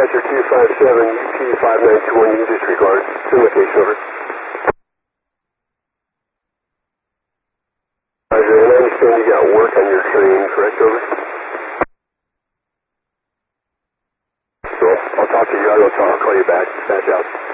Dispatcher 257, UP 5921, you can disregard. Send location over. Roger, and I understand you got work on your train, correct, over? So, I'll talk to you. I'll call you back. Dispatch out.